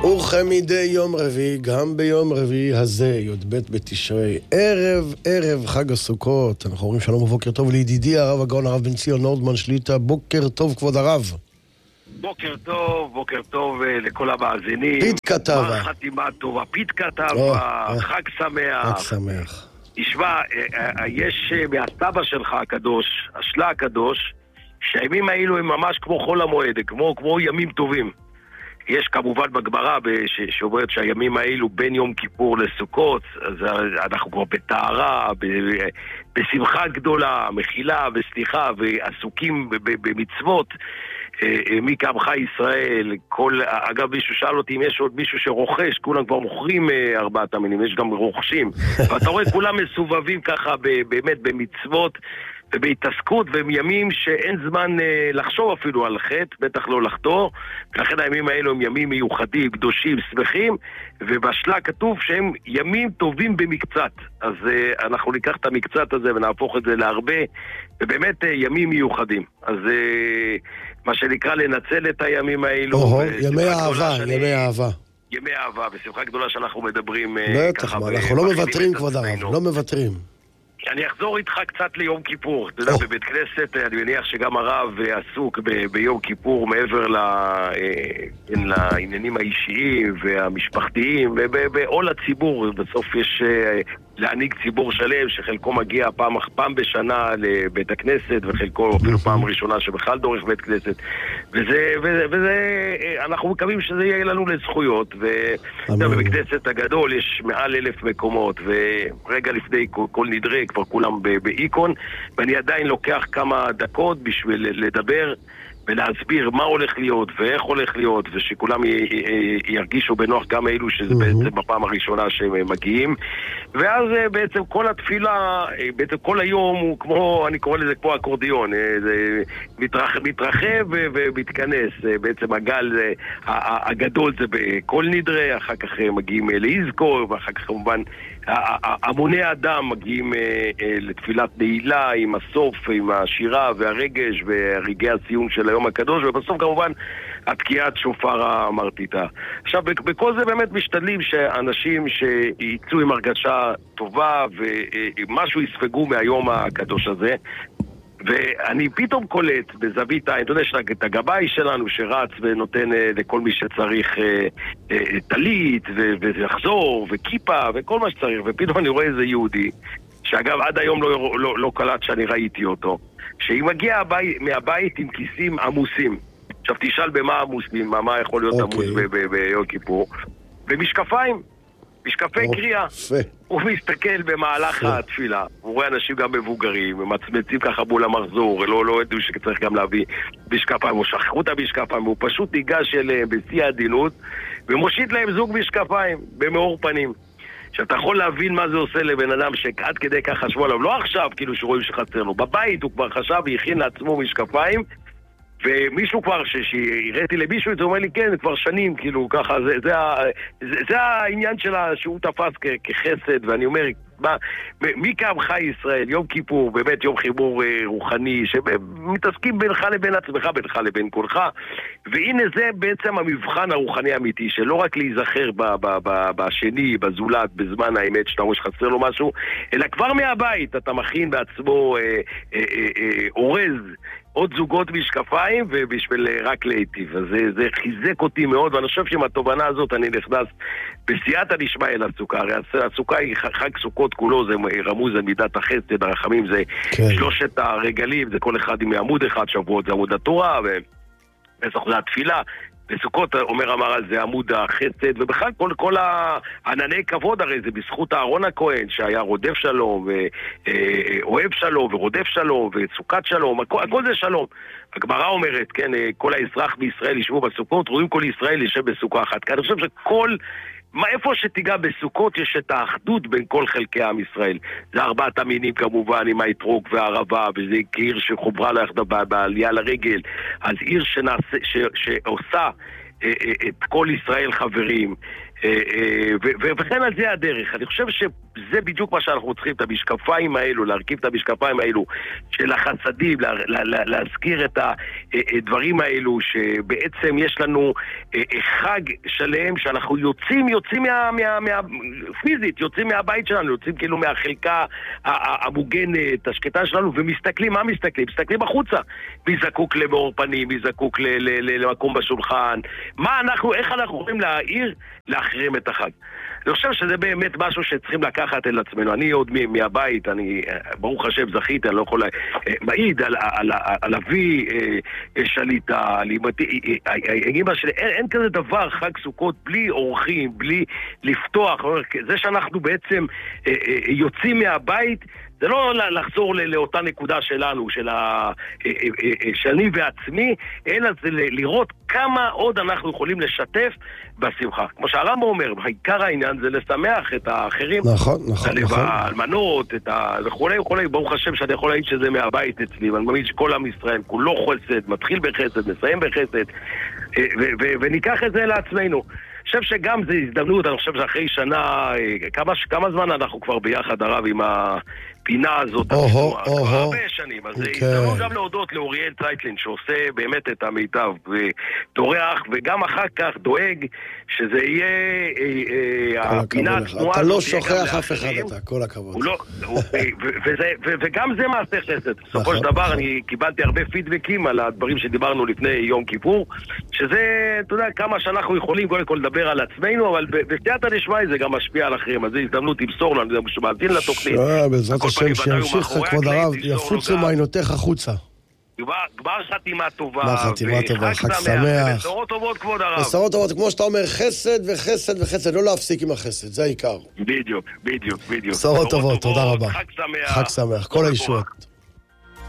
וכמדי יום רביעי, גם ביום רביעי הזה, י"ב בתשרי, ערב חג הסוכות. אנחנו אומרים שלום ובוקר טוב לידידי הרב הגאון הרב בן ציון נורדמן שליט"א. בוקר טוב כבוד הרב. בוקר טוב לכל המאזינים. פית כתבה. מה חתימה טובה, פית כתבה, חג שמח. חג שמח. תשמע, יש מהסבא שלך הקדוש, השלה הקדוש, שהימים האלו הם ממש כמו חול המועד, כמו ימים טובים. יש כמובן בגמרא שאומרת שהימים האלו בין יום כיפור לסוכות, אז אנחנו כבר בטהרה, בשמחה גדולה, מחילה וסליחה, ועסוקים במצוות. מי כעמך ישראל. אגב, מישהו שאל אותי אם יש עוד מישהו שרוכש, כולם כבר מוכרים 4 המינים, יש גם רוכשים. ואתה רואה כולם מסובבים ככה באמת במצוות ובהתעסקות, והם ימים שאין זמן לחשוב אפילו על חטא, בטח לא לחתור. ולכן הימים האלו הם ימים מיוחדים, קדושים, שמחים, ובשלה כתוב שהם ימים טובים במקצת. אז אנחנו ניקח את המקצת הזה ונהפוך את זה להרבה, ובאמת ימים מיוחדים. אז מה שנקרא לנצל את הימים האלו. ימי אהבה, ימי אהבה. ימי אהבה, בשמחה גדולה שאנחנו מדברים. בטח, אנחנו לא מוותרים כבוד הרב, לא מוותרים. אני אחזור איתך קצת ליום כיפור. אתה יודע, בבית כנסת אני מניח שגם הרב עסוק ביום כיפור מעבר לעניינים האישיים והמשפחתיים ובעול הציבור. בסוף יש להנהיג ציבור שלם שחלקו מגיע פעם בשנה לבית הכנסת, וחלקו אפילו פעם ראשונה שבכלל דורך בית כנסת, וזה אנחנו מקווים שזה יהיה לנו לזכויות. ובבית כנסת הגדול יש מעל 1,000 מקומות, ורגע לפני כל נדרי כבר כולם באיקון, ואני עדיין לוקח כמה דקות בשביל לדבר ולהסביר מה הולך להיות ואיך הולך להיות, ושכולם ירגישו בנוח, גם אלו שזה בעצם בפעם הראשונה שהם מגיעים. ואז בעצם כל התפילה, בעצם כל היום הוא כמו, אני קורא לזה כמו אקורדיון, זה מתרחב ומתכנס. בעצם הגל הגדול זה בכל נדרי, אחר כך מגיעים להיזכור, ואחר כך כמובן המוני אדם מגיעים לתפילת נעילה עם הסוף, עם השירה והרגש ורגעי הסיום של היום הקדוש, ובסוף כמובן התקיעת שופר המרטיטה. עכשיו, בכל זה באמת משתדלים שאנשים שיצאו עם הרגשה טובה ומשהו יספגו מהיום הקדוש הזה. ואני פתאום קולט בזווית העין, אתה יודע, את הגבאי שלנו שרץ ונותן לכל מי שצריך טלית ולחזור וכיפה וכל מה שצריך, ופתאום אני רואה איזה יהודי שאגב עד היום לא קלט שאני ראיתי אותו, שהיא מגיעה מהבית עם כיסים עמוסים. עכשיו תשאל במה עמוסים, מה יכול להיות עמוס ביום כיפור, במשקפיים, משקפי קריאה. הוא מסתכל במהלך התפילה, הוא רואה אנשים גם מבוגרים, ומצמצים ככה מול המחזור, לא ידעו שצריך גם להביא משקפיים, או שכחו את המשקפיים, והוא פשוט ניגש אליהם בשיא העדינות, ומושיט להם זוג משקפיים במאור פנים. שאתה יכול להבין מה זה עושה לבן אדם שעד כדי כך חשבו עליו, לא עכשיו כאילו שרואים שחסר לו, בבית הוא כבר חשב והכין לעצמו משקפיים, ומישהו כבר, שהראיתי למישהו, זה אומר לי, כן, כבר שנים, כאילו, ככה, זה העניין שלה, שהוא תפס כחסד, ואני אומר, מי כעמך ישראל, יום כיפור, באמת יום חיבור רוחני, שמתעסקים בינך לבין עצמך, בינך לבין כולך, והנה זה בעצם המבחן הרוחני האמיתי, שלא רק להיזכר בשני, בזולת, בזמן האמת, שאתה רואה שחסר לו משהו, אלא כבר מהבית, אתה מכין בעצמו אורז, עוד זוגות משקפיים ובשביל רק להיטיב. אז זה חיזק אותי מאוד, ואני חושב שעם התובנה הזאת אני נכנס בסייעתא דשמיא אל הסוכה. הרי הסוכה היא חג סוכות כולו, זה רמוז על מידת החסד, הרחמים, זה שלושת הרגלים, זה כל אחד עם עמוד אחד, שבועות זה עמוד התורה, ופסח זה התפילה, בסוכות אומר המהר"ל זה עמוד החסד, ובכלל כל הענני כבוד, הרי זה בזכות אהרון הכהן שהיה רודף שלום ואוהב שלום ורודף שלום וסוכת שלום, הכל זה שלום. הגמרא אומרת, כן, כל האזרח בישראל ישבו בסוכות, רואים כל ישראל ישב בסוכה אחת. כי אני חושב שכל איפה שתיגע בסוכות יש את האחדות בין כל חלקי עם ישראל. זה 4 המינים כמובן, עם האתרוג והערבה, וזה כעיר שחוברה בעלייה לרגל. אז עיר שעושה את כל ישראל חברים, וכן על זה הדרך. אני חושב שזה בדיוק מה שאנחנו צריכים, את המשקפיים האלו, להרכיב את המשקפיים האלו של החסדים, להזכיר את הדברים האלו, שבעצם יש לנו חג שלם שאנחנו יוצאים פיזית, יוצאים מהבית שלנו, יוצאים כאילו מהחלקה המוגנת, השקטה שלנו, ומסתכלים, מה מסתכלים? מסתכלים החוצה. מי זקוק למאור פנים, מי זקוק למקום בשולחן, איך אנחנו יכולים להחרים את החג. אני חושב שזה באמת משהו שצריכים לקחת אל עצמנו. אני עוד מהבית, אני ברוך השם זכיתי, אני לא יכול מעיד על אבי שליטה, על אמא שלי, אין כזה דבר חג סוכות בלי אורחים, בלי לפתוח. זה שאנחנו בעצם יוצאים מהבית, זה לא לחזור לאותה נקודה שלנו, שאני ועצמי, אלא זה לראות כמה עוד אנחנו יכולים לשתף בשמחה. כמו שהרמב"ם אומר, העיקר העניין זה לשמח את האחרים. נכון. האלמנות, וכולי. ברוך השם שאני יכול להגיד שזה מהבית אצלי, ואני מאמין שכל עם ישראל, כולו חסד, מתחיל בחסד, מסיים בחסד, וניקח את זה לעצמנו. אני חושב שגם זה הזדמנות, אני חושב שאחרי שנה, כמה זמן אנחנו כבר ביחד, הרב, עם הפינה הזאת, הרבה שנים, אז זה הזדמנות גם להודות לאוריאל צייטלין, שעושה באמת את המיטב, וטורח, וגם אחר כך דואג שזה יהיה הפינה התנועה. אתה לא שוכח אף אחד, אתה, כל הכבוד. וגם זה מעשה חסד. בסופו של דבר, אני קיבלתי הרבה פידבקים על הדברים שדיברנו לפני יום כיפור, שזה, אתה יודע, כמה שאנחנו יכולים קודם כל לדבר על עצמנו, אבל בסייעתא דשמיא זה גם משפיע על אחרים, אז זו הזדמנות למסור לנו, אני שמאזין לתוכנית. בעזרת השם שימשיך, כבוד הרב, יפוצו מעיינותיך החוצה. גמר חתימה טובה, חג שמח, בשורות טובות, כבוד הרב. בשורות טובות, כמו שאתה אומר, חסד וחסד וחסד, לא להפסיק עם החסד, זה העיקר. בדיוק. בשורות טובות, תודה רבה. חג שמח. חג שמח, כל הישועות.